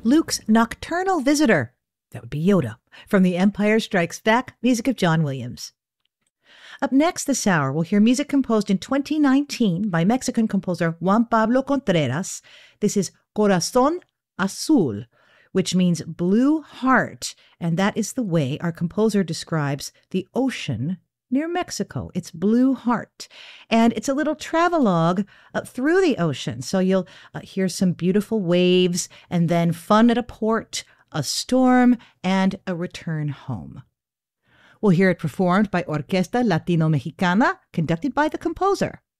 Luke's Nocturnal Visitor, that would be Yoda, from The Empire Strikes Back, music of John Williams. Up next this hour, we'll hear music composed in 2019 by Mexican composer Juan Pablo Contreras. This is Corazón Azul, which means blue heart, and that is the way our composer describes the ocean near Mexico. It's Blue Heart, and it's a little travelogue through the ocean. So you'll hear some beautiful waves, and then fun at a port, a storm, and a return home. We'll hear it performed by Orquesta Latino Mexicana, conducted by the composer.